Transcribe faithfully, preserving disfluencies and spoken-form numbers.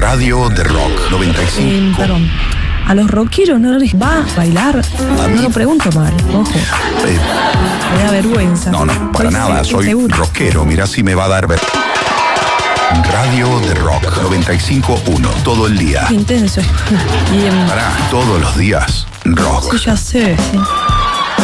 Radio de Rock noventa y cinco. Eh, perdón. A los rockeros no les va a bailar. A no mí- lo pregunto mal, ojo. Eh, Me da vergüenza. no, no, para Estoy nada. Soy segura. rockero. Mirá si me va a dar ver. Radio de Rock noventa y cinco punto uno. Todo el día. Intenso. Y, em, Pará, todos los días. Rock. sí, ya sé, sí.